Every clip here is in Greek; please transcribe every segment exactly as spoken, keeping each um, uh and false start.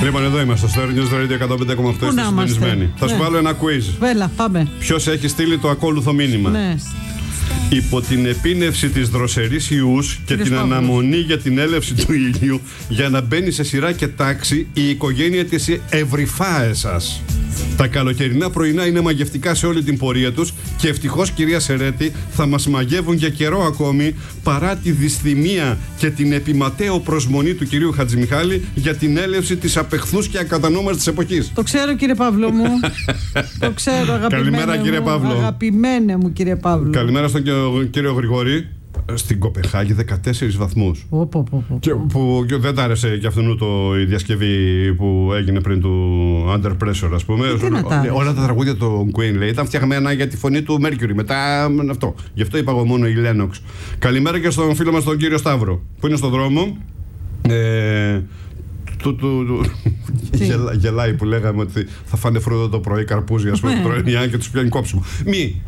Λοιπόν, εδώ είμαστε στο Star News Radio εκατόν πέντε κόμμα οκτώ. Είστε συντονισμένοι. Θα σου βάλω ένα quiz. Βέλα, πάμε. Ποιος έχει στείλει το ακόλουθο μήνυμα? Ναι. Υπό την επίνευση της δροσερής ιούς και την αναμονή για την έλευση του ήλιου, για να μπαίνει σε σειρά και τάξη η οικογένεια της Ευρυφάεσας. Τα καλοκαιρινά πρωινά είναι μαγευτικά σε όλη την πορεία τους και ευτυχώς, κυρία Σερέτη, θα μας μαγεύουν για καιρό ακόμη, παρά τη δυσθυμία και την επιματέω προσμονή του κυρίου Χατζημιχάλη για την έλευση της απεχθούς και ακατανόμαστης εποχής. Το ξέρω, κύριε Παύλο μου. Το ξέρω, αγαπημένε. Καλημέρα, κύριε μου, Παύλο. Αγαπημένε μου, κύριε Παύλο. Καλημέρα στον κύριο Γρηγόρη. Στην Κοπεχάγη δεκατέσσερις βαθμούς. Πω, πω, πω, πω. Και, που και δεν τ' άρεσε και αυτού το, η διασκευή που έγινε πριν του Under Pressure, ας πούμε. Όλα, όλα τα τραγούδια του Queen, λέει, ήταν φτιαγμένα για τη φωνή του Mercury. Μετά αυτό. Γι' αυτό είπα εγώ μόνο η Lennox. Καλημέρα και στον φίλο μας τον κύριο Σταύρο, που είναι στον δρόμο. Ε, του, του, του, γελά, γελάει που λέγαμε ότι θα φάνε φρούτο το πρωί, καρπούζια, ας πούμε, το πρωί και τους πιάνει κόψιμο. Μη.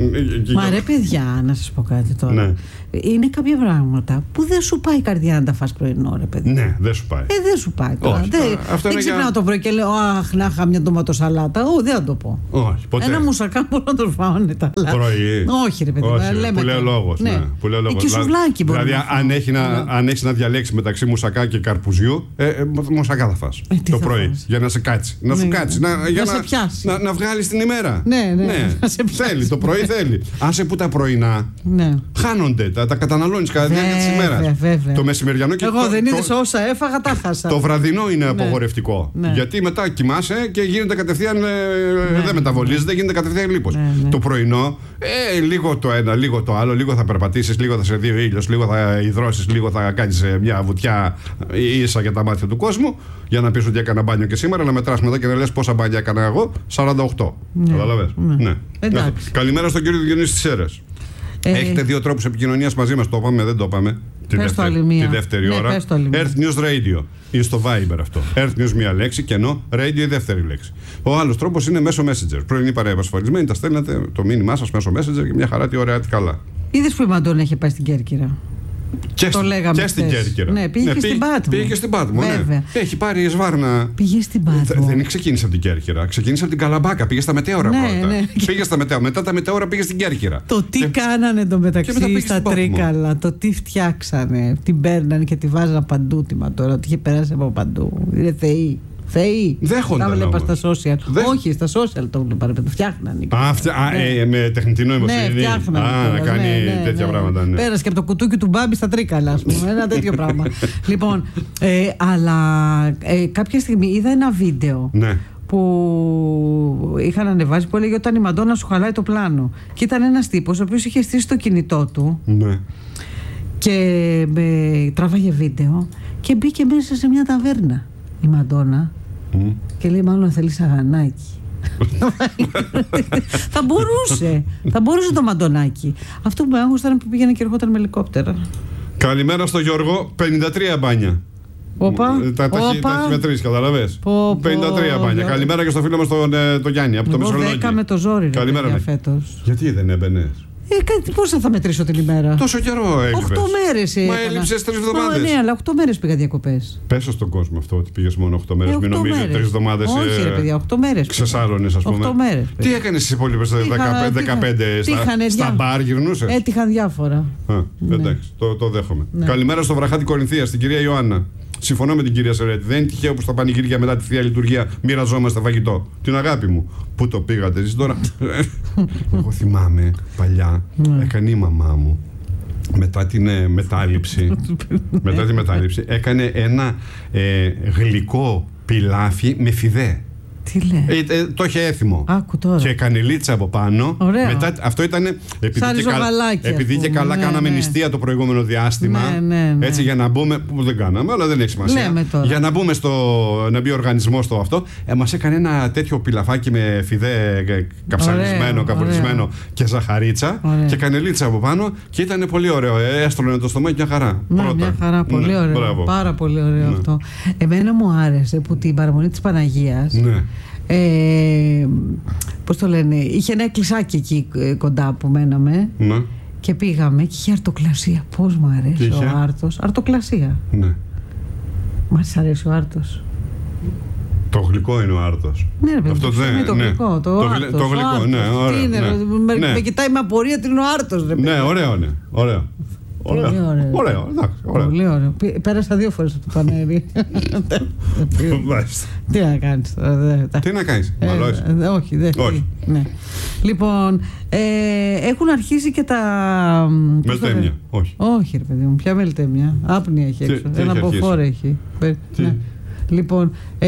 Μα ρε παιδιά, να σας πω κάτι τώρα. Ναι. Είναι κάποια πράγματα που δεν σου πάει η καρδιά να τα φας πρωινό, ρε παιδί. Ναι, δεν σου πάει. Ε, δεν σου πάει τώρα. Όχι, δεν δεν ξυπνάω για... το πρωί και λέω, αχ, να είχα μια ντοματοσαλάτα. Ω, δεν θα το πω. Όχι, ποτέ. Ένα μουσακά μπορώ να το φάω τα λάθη. Πρωί. Όχι, ρε παιδί. Όχι, λέμε που λέει ο λόγος. Ναι. Ναι, που λέει ο λόγος. Και σουβλάκι μπορεί. Δηλαδή, αν έχει να, αν έχεις να διαλέξεις μεταξύ μουσακά και καρπουζιού, ε, ε, μουσακά θα φας ε, το θα πρωί. φας. Για να σε κάτσει. Να σου ναι, κάτσει. Ναι. Να, για να, να, να, να, να βγάλεις την ημέρα. Ναι, ναι. ναι. Θέλει, το πρωί θέλει. Άσε που τα πρωινά ναι. χάνονται, τα, τα καταναλώνεις κατά τη διάρκεια της ημέρας. Το μεσημεριανό και εγώ το, δεν είδες το, όσα έφαγα, τα χάσα. Το βραδινό είναι ναι. απογορευτικό. Ναι. Γιατί μετά κοιμάσαι και γίνεται κατευθείαν. Ε, ναι. Δεν μεταβολίζεται, γίνεται κατευθείαν λίπος. Ναι, ναι. Το πρωινό, ε, λίγο το ένα, λίγο το άλλο, λίγο θα περπατήσεις, λίγο θα σε δει ο ήλιος, λίγο θα υδρώσεις, λίγο θα κάνεις μια βουτιά ίσα για τα μάτια του κόσμου. Για να πεις ότι έκανα μπάνιο και σήμερα, να μετράς μετά και να λες πόσα μπάνια έκανα εγώ. σαράντα οκτώ. Ναι. Καταλαβες. Ναι. Ναι. Εντάξει. Καλημέρα στον κύριο Διονύση στις Σέρρες. Ε, Έχετε δύο τρόπους επικοινωνίας μαζί μας. Το είπαμε, δεν το είπαμε. Τη δεύτερη, τη δεύτερη ναι, ώρα. Earth News Radio. Είναι στο Viber αυτό. Earth News μία λέξη και ενώ Radio η δεύτερη λέξη. Ο άλλος τρόπος είναι μέσω Messenger. Πρωινή παρέα ασφαλισμένη, τα στέλνετε το μήνυμά σας μέσω Messenger και μια χαρά τι ωραία, τι καλά. Είδες που η Μαντώνα είχε πάει στην Κέρκυρα. Και, το λέγαμε και στην Κέρκυρα. Ναι, πήγε ναι, και πήγε, στην Πάτμο. Πήγε και στην Πάτμο. Ναι. Έχει πάρει σβάρνα. Πήγε στην Πάτμο. Δεν ξεκίνησε από την Κέρκυρα. Ξεκίνησε από την Καλαμπάκα. Πήγε στα μετέωρα ναι, πρώτα. Ναι. Πήγε στα μετέωρα. Μετά τα μετέωρα πήγε στην Κέρκυρα. Το τι και... κάνανε το μεταξύ στα Τρίκαλα. Το τι φτιάξανε. Την παίρνανε και τη βάζανε παντού τη Μαντώνα. Ότι είχε περάσει από παντού. Είναι θεοί. Θεοί. Δέχονταν. Τα βλέπα στα social. Δε... Όχι, στα social το βλέπα. Το φτιάχνανε. Α, φτια... ναι. ε, με τεχνητή νοημοσύνη. Ναι, φτιάχνανε. Α, να κάνει ναι, ναι, τέτοια ναι. πράγματα. Ναι. Πέρασε και από το κουτούκι του Μπάμπη στα Τρίκαλα, α πούμε. Ένα τέτοιο πράγμα. Λοιπόν, ε, αλλά ε, κάποια στιγμή είδα ένα βίντεο. Ναι. Που είχαν ανεβάσει που έλεγε όταν η Μαντώνα σου χαλάει το πλάνο. Και ήταν ένας τύπος ο οποίος είχε στήσει το κινητό του. Ναι. Και ε, τράβαγε βίντεο και μπήκε μέσα σε μια ταβέρνα η Μαντώνα. Mm. Και λέει μάλλον θέλει σαγανάκι. Θα μπορούσε. Θα μπορούσε το Μαντωνάκι. Αυτό που με άγχωσε ήταν που πήγαινε και ερχόταν με ελικόπτερα. Καλημέρα στο Γιώργο. πενήντα τρία μπάνια. Όπα, τα, τα, όπα. τα έχει μετρήσει, καταλαβες. Πω, πενήντα τρία μπάνια. Γιώργο. Καλημέρα και στο φίλο μας τον, τον Γιάννη από το Μεσολόγιο. Εγώ δέκα με το ζόρι ρε φέτος. Γιατί δεν έμπαινες? Ε, πόσα θα μετρήσω την ημέρα? Τόσο καιρό έλειπες. Οκτώ μέρες. Μα έλειψες τρεις εβδομάδες. Ναι, αλλά οκτώ μέρες πήγα διακοπές. Πέσω στον κόσμο αυτό ότι πήγες μόνο οκτώ μέρες. Ε, Μην νομίζεις τρεις εβδομάδες. Όχι, ε, ρε παιδιά, οκτώ μέρες. Ξεσάλωνες, ας πούμε. οκτώ μέρες. Τι έκανες στις υπόλοιπες δεκαπέντε στα, στα μπαρ, γυρνούσες? Έτυχαν διάφορα. Α, εντάξει, το, το δέχομαι. Ναι. Καλημέρα στο Βραχάτη Κορινθία, στην κυρία Ιωάννα. Συμφωνώ με την κυρία Σερέτη. Δεν είναι τυχαίο που στα πανηγύρια μετά τη θεία λειτουργία μοιραζόμαστε φαγητό. Την αγάπη μου. Πού το πήγατε εσείς τώρα? Εγώ θυμάμαι παλιά, έκανε η μαμά μου μετά την ε, μετάληψη. μετά τη μετάληψη έκανε ένα ε, γλυκό πιλάφι με φιδέ. Τι λέει. Ε, ε, το είχε έθιμο. Άκου τώρα. Και κανελίτσα από πάνω. Μετά, αυτό ήταν. Επειδή και, κα, επειδή και καλά ναι, κάναμε ναι. νηστεία το προηγούμενο διάστημα. Ναι, ναι, ναι. Έτσι για να μπούμε. Που δεν κάναμε, αλλά δεν έχει σημασία. Για να μπούμε στο. Να μπει ο οργανισμός στο αυτό. Ε, μας έκανε ένα τέτοιο πιλαφάκι με φιδέ καψαλισμένο, καβουρισμένο και ζαχαρίτσα. Ωραία. Και κανελίτσα από πάνω. Και ήταν πολύ ωραίο. Ε, έστρωνε το στομάχι μια χαρά. Ναι, πρώτα. Μια χαρά. Πολύ ναι, ωραίο. Μπράβο. Πάρα πολύ ωραίο ναι. αυτό. Εμένα μου άρεσε που την παραμονή της Παναγίας. Ναι. Ε, πώς το λένε, είχε ένα εκκλησάκι εκεί κοντά που μέναμε ναι. και πήγαμε και είχε αρτοκλασία. Πώς μου αρέσει ο Άρτος. Αρτοκλασία. Ναι. Μας αρέσει ο Άρτος. Το γλυκό είναι ο άρτος. Ναι, ρε παιδί, αυτό δεν είναι το ναι. γλυκό. Το, το, άρτος, το γλυκό, άρτος. ναι, ωραία. Τι είναι, ναι. με, ναι. με κοιτάει με απορία τι είναι ο άρτος, ρε παιδί. Ναι, ωραίο είναι. Ωραίο. Ωραίο. Πολύ ωραίο. Ωραίο, εντάξει, ωραίο. Πολύ ωραίο. Πέρασα δύο φορές από το πανέρι. Τι να κάνεις τώρα. Τι να κάνεις, μαλώσεις. Όχι, δεν. Ναι. Λοιπόν, ε, έχουν αρχίσει και τα. Μελτέμια, όχι. Όχι, ρε παιδί μου, ποια μελτέμια. Άπνοια έχει έξω. Τι, ένα μποφόρ έχει. Τι. Ναι. Λοιπόν. Ε,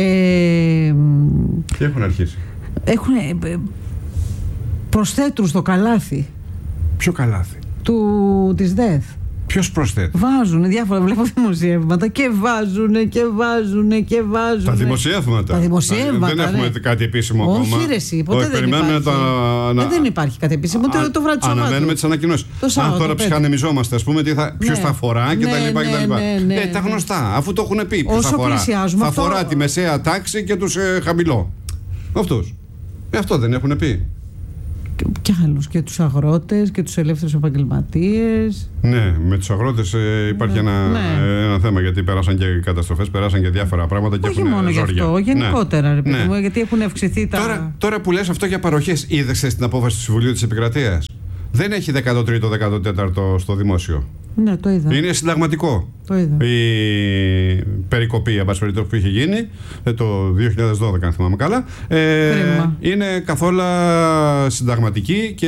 τι έχουν αρχίσει. Έχουν. Ε, προσθέτουν στο καλάθι. Ποιο καλάθι? Του, της ΔΕΘ. Ποιος προσθέτει? Βάζουν διάφορα, βλέπω δημοσιεύματα και βάζουν και βάζουν και βάζουν. Τα δημοσιεύματα. Τα δημοσιεύματα. Δεν έχουμε ναι. κάτι επίσημο ακόμα. Όχι, ρε, εσύ, ποτέ δεν υπάρχει. Τα... Ε, δεν υπάρχει κάτι επίσημο, ούτε το βράδυ του Σαββάτου. Αναμένουμε τις ανακοινώσεις. Αν τώρα ψυχανεμιζόμαστε, ας πούμε, θα... ποιος ναι. θα αφορά κτλ. Ναι, ναι, ναι, ναι, ε, τα γνωστά, αφού το έχουν πει. Ποιος Όσο θα αφορά. Θα αυτό... αφορά τη μεσαία τάξη και τους ε, χαμηλό. Αυτούς. Ε, αυτό δεν έχουν πει. Και άλλους, και τους αγρότες και τους ελεύθερους επαγγελματίες. Ναι, με τους αγρότες ε, υπάρχει ναι. Ένα, ναι. ένα θέμα, γιατί πέρασαν και καταστροφές, πέρασαν και διάφορα πράγματα και όχι έχουν μόνο γι' αυτό, γενικότερα ναι. ρε παιδί μου, ναι. γιατί έχουν αυξηθεί τα. Τώρα, τώρα που λες αυτό για παροχές, είδες την απόφαση του Συμβουλίου της Επικρατείας? Δεν έχει δέκατο τρίτο δέκατο τέταρτο στο δημόσιο. Ναι, το είδα. Είναι συνταγματικό. Το είδα. Η περικοπή που είχε γίνει το δύο χιλιάδες δώδεκα, αν θυμάμαι καλά, ε, είναι καθόλου συνταγματική και.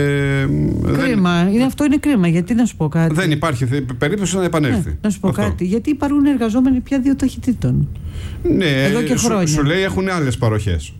Κρίμα. Δεν... Είναι, αυτό είναι κρίμα. Γιατί να σου πω κάτι. Δεν υπάρχει περίπτωση να επανέλθει. Ναι, να σου πω αυτό. κάτι. Γιατί υπάρχουν εργαζόμενοι πια δύο ταχυτήτων. Ναι, εδώ και χρόνια. Σου, σου λέει έχουν άλλες παροχές.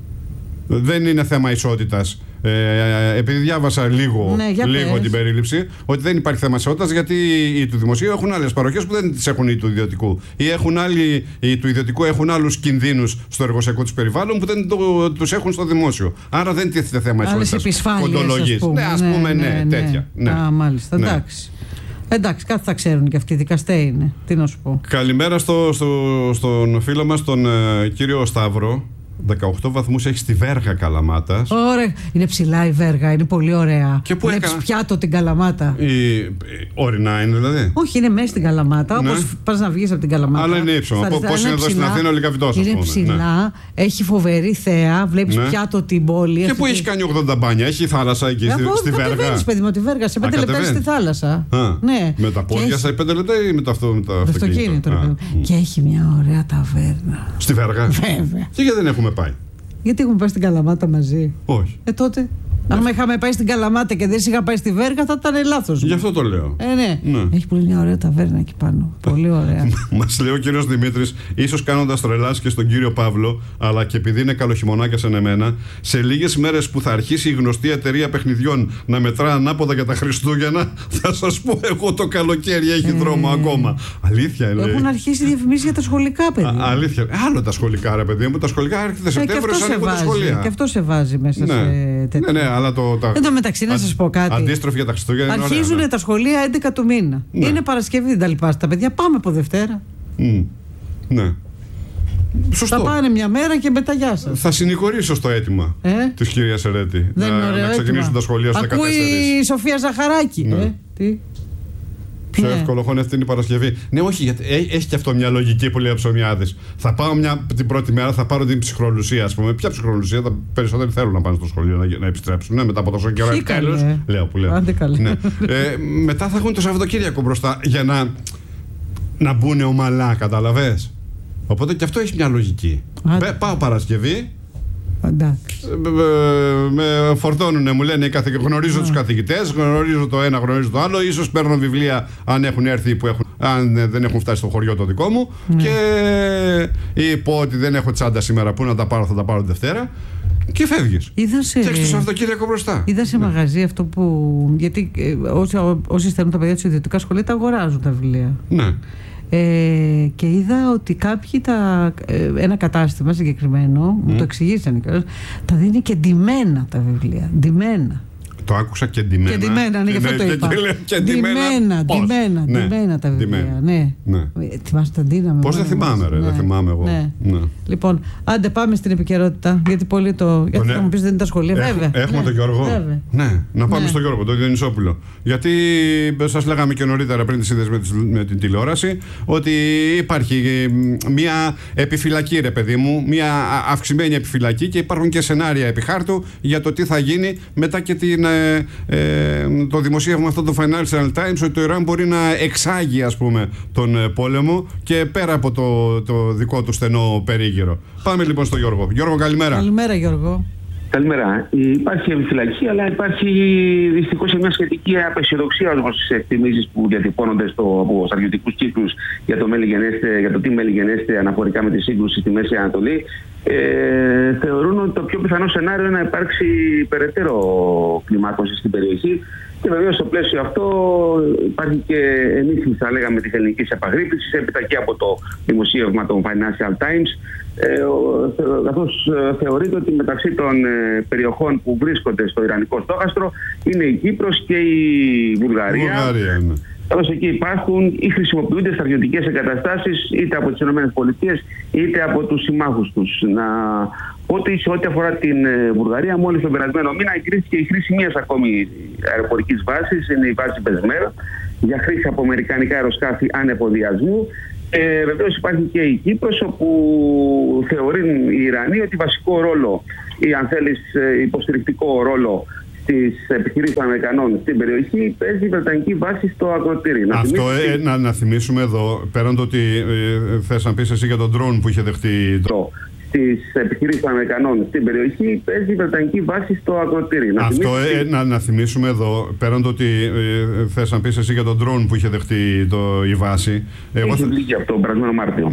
Δεν είναι θέμα ισότητας. Ε, επειδή διάβασα λίγο, ναι, λίγο την περίληψη, ότι δεν υπάρχει θέμα ισότητας, γιατί οι του δημοσίου έχουν άλλες παροχές που δεν τις έχουν οι του ιδιωτικού. Ή έχουν άλλοι, οι του ιδιωτικού έχουν άλλους κινδύνους στο εργοσιακό τους περιβάλλον που δεν το, τους έχουν στο δημόσιο. Άρα δεν τίθεται θέμα ισότητας. Άλλες επισφάλειες, ας πούμε. Ναι, ας πούμε, ναι, ναι, ναι τέτοια. Ναι. Α, μάλιστα, ναι. εντάξει. Εντάξει, κάτι θα ξέρουν και αυτοί οι δικαστέ είναι. Τι να σου πω. Καλημέρα στο, στο, στον φίλο μας, τον ε, κύριο Σταύρο. δεκαοκτώ βαθμούς έχει στη Βέργα Καλαμάτας. Ωραία. Είναι ψηλά η Βέργα, είναι πολύ ωραία. Και πού βλέπεις έκανα... πιάτο την Καλαμάτα. Η... Ορεινά είναι δηλαδή. Όχι, είναι μέσα στην Καλαμάτα. Ναι. Όπως πας να βγεις από την Καλαμάτα. Αλλά είναι ύψωμα. Πώς είναι εδώ στην Αθήνα, όλοι καβιτός. Είναι ψηλά, ναι. Έχει φοβερή θέα. Βλέπεις ναι. πιάτο την πόλη. Και πού έχει κάνει ογδόντα μπάνια, έχει θάλασσα εκεί Εγώ, στη Βέργα. Κατεβαίνεις, παιδί μου, τη Βέργα. Σε πέντε λεπτά στη θάλασσα. Ναι. Με τα πόδια στα πέντε λεπτά ή με το αυτοκίνητο? Και έχει μια ωραία ταβέρνα. Στη Βέργα. Βέβαια. Και γιατί δεν έχουμε πάει? Γιατί έχουμε πάει στην Καλαμάτα μαζί. Όχι. Ε, τότε. Αν είχαμε πάει στην Καλαμάτα και δεν είχα πάει στη Βέργα, θα ήταν λάθος. Γι' αυτό το λέω. Ε, ναι. ναι. Έχει πολύ μια ωραία ταβέρνα εκεί πάνω. Πολύ ωραία. Μας λέει ο κύριος Δημήτρης, ίσως κάνοντας τρελάς και στον κύριο Παύλο, αλλά και επειδή είναι καλοχειμωνάκια σαν εμένα, σε λίγες μέρες που θα αρχίσει η γνωστή εταιρεία παιχνιδιών να μετρά ανάποδα για τα Χριστούγεννα, θα σας πω εγώ το καλοκαίρι έχει ε, δρόμο ακόμα. Αλήθεια, λέει. Έχουν αρχίσει διαφημίσεις για τα σχολικά, παιδιά. Α, αλήθεια. Άλλο τα σχολικά, ρε παιδί μου. Τα σχολικά έρχεται Σεπτέμβριο, σαν τα σχολεία. Και αυτό σε βάζει μέσα σε τέτοια. Ναι, ναι. Αλλά το, τα... Εν τω μεταξύ, να σας πω κάτι. Αντίστροφη για τα Χριστούγεννα. Αρχίζουν ωραία, ναι. τα σχολεία έντεκα του μήνα. Ναι. Είναι Παρασκευή, δεν τα λοιπά. Τα παιδιά πάμε από Δευτέρα. Mm. Ναι. Σωστό. Θα πάνε μια μέρα και μετά γεια σας. Θα συνηγορήσω στο αίτημα ε? της κυρίας Ερέτη. Δεν να, είναι ωραίο να ξεκινήσουν αίτημα. τα σχολεία στις δεκατέσσερις. Ακούει η Σοφία Ζαχαράκη. Ναι. Ε? Τι? Πιο ναι. εύκολο χώνει αυτή είναι η Παρασκευή. Ναι, όχι, γιατί έχει και αυτό μια λογική που λέει ο Ψωμιάδης. Θα πάω μια, την πρώτη μέρα, θα πάρω την ψυχρολουσία, ας πούμε. Ποια ψυχρολουσία, τα περισσότεροι θέλουν να πάνε στο σχολείο να, να επιστρέψουν. Ναι, μετά από τόσο καιρό. Τέλος. Λέω που λέω. Άντε καλέ. Ναι. ε, μετά θα έχουν το Σαββατοκύριακο μπροστά για να, να μπουν ομαλά, καταλαβες. Οπότε και αυτό έχει μια λογική. Άντε. Πάω Παρασκευή. Με φορτώνουνε, μου λένε, γνωρίζω τους καθηγητές, γνωρίζω το ένα, γνωρίζω το άλλο. Ίσως παίρνω βιβλία αν έχουν έρθει, που έχουν, αν δεν έχουν φτάσει στο χωριό το δικό μου. Mm. Και πω ότι δεν έχω τσάντα σήμερα, πού να τα πάρω, θα τα πάρω Δευτέρα. Και φεύγεις. Σε... Και έχεις το Σαββατοκύριακο μπροστά. Είδα σε ναι. μαγαζί αυτό που. Γιατί όσοι, όσοι στέλνουν τα παιδιά του ιδιωτικά σχολεία τα αγοράζουν τα βιβλία. Ναι. Ε, και είδα ότι κάποιοι τα, ε, ένα κατάστημα συγκεκριμένο, mm. μου το εξηγήσανε, τα δίνει και ντυμένα τα βιβλία. Ντυμένα. Το άκουσα και ντυμένα. Και ντυμένα, ναι, γι' αυτό το είπα. Και ντυμένα, ντυμένα, ντυμένα τα βιβλία. Ναι. Θυμάσαι τα ντύναμε. Πώς δεν θυμάμαι, ρε, δεν θυμάμαι εγώ. Λοιπόν, άντε πάμε στην επικαιρότητα. Γιατί πολύ το. Γιατί θα μου πεις δεν είναι τα σχολεία, βέβαια. Έχουμε τον Γιώργο. Ναι, να πάμε στον Γιώργο, τον Διονυσόπουλο. Γιατί σας λέγαμε και νωρίτερα πριν τις είδες με την τηλεόραση ότι υπάρχει μια επιφυλακή, ρε παιδί μου, μια αυξημένη επιφυλακή και υπάρχουν και σενάρια επί χάρτου για το τι θα γίνει μετά και την, ε, ε, το δημοσίευμα αυτό του Financial Times ότι το Ιράν μπορεί να εξάγει, ας πούμε, τον πόλεμο και πέρα από το, το δικό του στενό περίγυρο. Πάμε λοιπόν στον Γιώργο. Γιώργο, καλημέρα. Καλημέρα, Γιώργο. Καλημέρα. Υπάρχει επιφυλακή, αλλά υπάρχει δυστυχώς μια σχετική απεσιοδοξία ως προς τις εκτιμήσεις που διατυπώνονται στο, από στρατιωτικούς κύκλους για το, για το τι μέλη γενέστε αναφορικά με τη σύγκρουση στη Μέση Ανατολή. Ε, θεωρούν ότι το πιο πιθανό σενάριο είναι να υπάρξει περαιτέρω κλιμάκωση στην περιοχή. Και βεβαίως στο πλαίσιο αυτό υπάρχει και ενίσχυση, θα λέγαμε, της ελληνικής επαγρύπνησης, έπειτα και από το δημοσίευμα των Financial Times, ε, καθώς θεωρείται ότι μεταξύ των ε, περιοχών που βρίσκονται στο Ιρανικό στόχαστρο είναι η Κύπρος και η Βουλγαρία. Βουλγαρία ναι. Καθώς εκεί υπάρχουν ή χρησιμοποιούνται στρατιωτικές εγκαταστάσεις είτε από τις ΗΠΑ είτε από τους συμμάχους τους. Να πω ότι σε ό,τι αφορά την Βουλγαρία, μόλις τον περασμένο μήνα εγκρίθηκε η χρήση μιας ακόμη αεροπορικής βάσης, είναι η βάση Μπεσμέρ, για χρήση από αμερικανικά αεροσκάφη ανεφοδιασμού. Ε, βεβαίως υπάρχει και η Κύπρος, όπου θεωρεί οι Ιρανοί ότι βασικό ρόλο ή αν θέλεις υποστηρικτικό ρόλο στις επιχειρήσεις των Αμερικανών στην περιοχή παίζει η βρετανική βάση στο ακροτήρι. Να, Αυτό, ε, να, να θυμίσουμε εδώ, πέραν το ότι ε, θες να πεις εσύ για τον ντρόν που είχε δεχτεί. Το, στις επιχειρήσεις των Αμερικανών στην περιοχή παίζει η βρετανική βάση στο ακροτήρι. Να Αυτό, ε, να, να θυμίσουμε εδώ, πέραν το ότι ε, θες να πεις εσύ για τον ντρόν που είχε δεχτεί το, η βάση. Έχει βγει από τον περασμένο Μάρτιο.